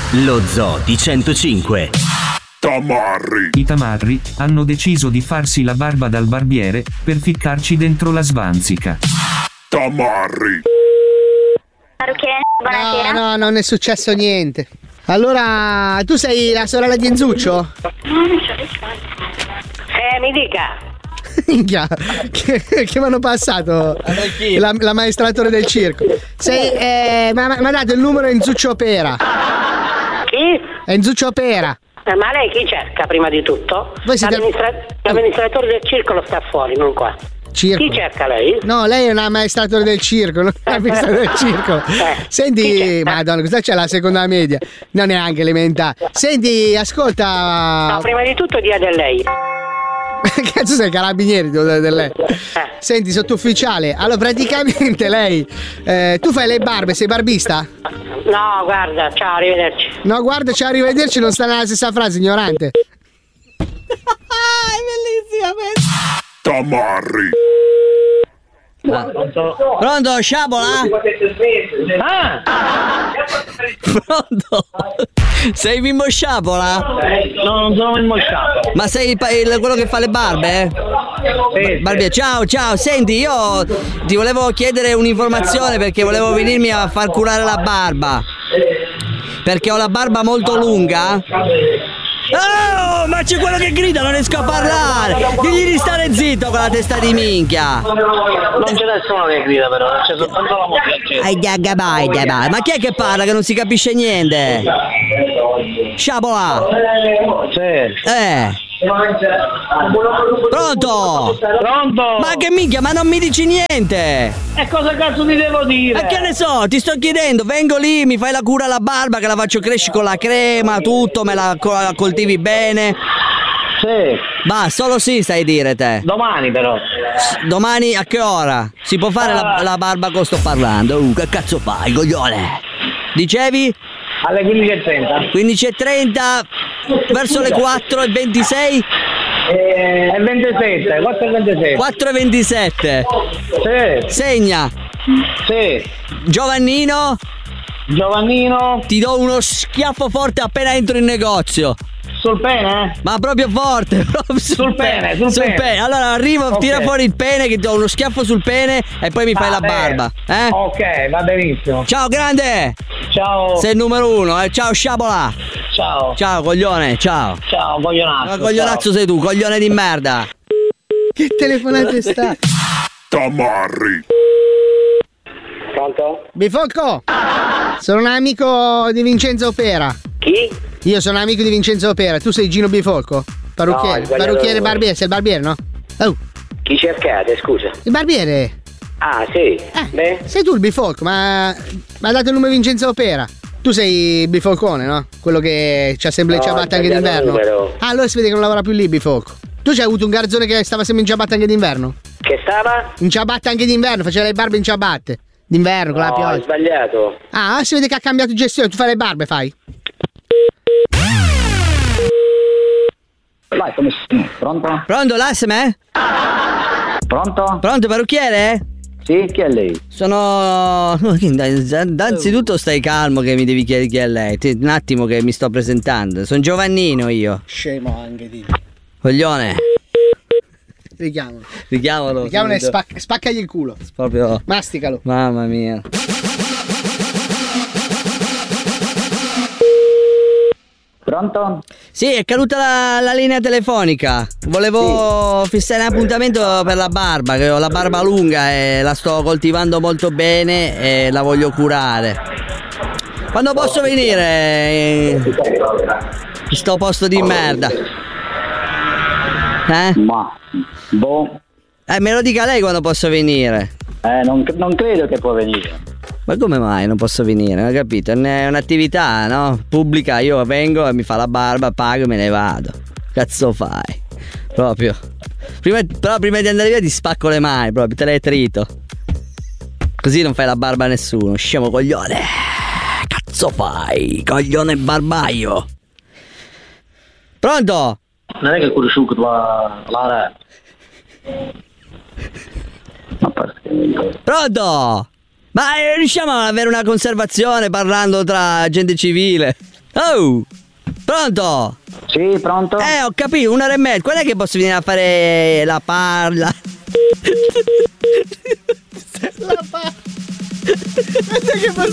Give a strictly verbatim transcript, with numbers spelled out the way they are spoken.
Lo Zoo di centocinque. Tamarri. I tamarri hanno deciso di farsi la barba dal barbiere per ficcarci dentro la svanzica. Tamarri. Parrucchiere, buonasera. No, no, non è successo niente. Allora, tu sei la sorella di Enzuccio? Eh, mi dica. Minchia, che, che mi hanno passato la, la maestratura del circo. Sei, eh, mi ha dato il numero Enzuccio Pera. Chi? Enzuccio Pera. Eh, ma lei chi cerca prima di tutto? Voi siete- L'amministra- L'amministratore del circolo sta fuori, non qua. Circo. Chi cerca lei? No, lei è una maestratore del circo, non è amministratore del circo. Eh, chi Senti, cerca? madonna, cosa c'è la seconda media? Non è anche elementare. Senti, ascolta. No, prima di tutto dia del lei. Cazzo sei carabinieri devo dare del lei. Senti, sottufficiale. Allora, praticamente lei eh, tu fai le barbe, sei barbista? No, guarda, ciao, arrivederci. No, guarda, ciao, arrivederci, non sta nella stessa frase, ignorante. È bellissima questa. Tamarri. Pronto, sciabola? Ah! Pronto? Sei Mimmo Sciabola? No, non sono Mimmo Sciabola. Ma sei il, pa- il- quello che fa le barbe? Sì, Barbiere, ciao, ciao, senti, io ti volevo chiedere un'informazione perché volevo venirmi a far curare la barba. Perché ho la barba molto lunga. Oh, ma c'è quello che grida, non riesco a parlare. Digli di stare zitto con la testa di minchia. Non c'è nessuno che grida però, c'è soltanto la musica. Ai, gaga, vai, gaga. Ma chi è che parla che non si capisce niente? Sciabola. Sì. Eh. Pronto? Pronto? Ma che minchia, ma non mi dici niente? E cosa cazzo ti devo dire? Ma che ne so, ti sto chiedendo, vengo lì, mi fai la cura alla barba che la faccio crescere con la crema, tutto, me la co- la coltivi bene. Sì. Ma solo sì stai a dire te. Domani però. Domani a che ora? Si può fare la, la barba con sto parlando? Uh, che cazzo fai, coglione? Dicevi? Alle quindici e trenta. quindici e trenta verso le quattro e ventisei? E ventisette, quattro e ventisette. quattro e ventisette. Sì. Segna. Sì. Giovannino, Giovannino. ti do uno schiaffo forte appena entro in negozio. Sul pene? Ma proprio forte, proprio sul, Sul pene, sul pene. Allora arrivo, Ok. tira fuori il pene che ti do uno schiaffo sul pene e poi mi fai Va la bene. barba. Eh? Ok, va benissimo. Ciao grande! Ciao. Sei il numero uno, eh? Ciao sciabola! Ciao. Ciao coglione, ciao! Ciao, coglionazzo. Ma coglionazzo sei tu, coglione di merda! Che telefonate sta? Tamarri. Pronto? Bifolco! Sono un amico di Vincenzo Pera. Chi? Io sono amico di Vincenzo Pera. Tu sei Gino Bifolco? Parrucchiere, No, hai sbagliato parrucchiere numero. barbiere, sei il barbiere, no? Oh, Chi cercate, scusa? il barbiere! Ah, sì. Eh, Beh. sei tu il bifolco, ma mi ha dato il nome Vincenzo Pera. Tu sei il bifolcone, no? Quello che c'ha sempre le No, ciabatte hai anche sbagliato d'inverno. numero. Ah, allora si vede che non lavora più lì, bifolco. Tu c'hai avuto un garzone che stava sempre in ciabatte anche d'inverno? Che stava? In ciabatte anche d'inverno, faceva le barbe in ciabatte. D'inverno, con la No, hai pioggia. sbagliato. Ah, si vede che ha cambiato gestione, tu fai le barbe, fai? Vai, come sei? Pronto? Pronto, l'asseme? Pronto? Pronto, parrucchiere? Sì, chi è lei? Sono... Innanzitutto stai calmo che mi devi chiedere chi è lei. Ti- Un attimo che mi sto presentando. Sono Giovannino io. Scemo anche di. Coglione. Richiamalo. Richiamalo. Richiamalo e subito. spac- spaccagli il culo. Proprio... Masticalo. Mamma mia. Pronto? Sì, è caduta la, la linea telefonica. Volevo fissare un appuntamento per la barba, che ho la barba lunga e la sto coltivando molto bene e la voglio curare. Quando posso venire in sto posto di merda? Eh? Ma, boh, Eh, me lo dica lei quando posso venire. eh, non, non credo che può venire. Ma come mai non posso venire? Non ho capito, è un'attività, no? Pubblica, io vengo e mi fa la barba, pago e me ne vado. Cazzo fai? Proprio. Prima, però prima di andare via ti spacco le mani, proprio, te le trito. Così non fai la barba a nessuno, scemo coglione. Cazzo fai? Coglione barbaio. Pronto? Non è che conosciuto la... la... Ma perché? Pronto? Ma eh, riusciamo ad avere una conservazione parlando tra gente civile? Oh! Pronto? Sì, pronto? Eh, ho capito, un'ora e mezza. Quando è che posso venire a fare la parla? La pa- Guarda che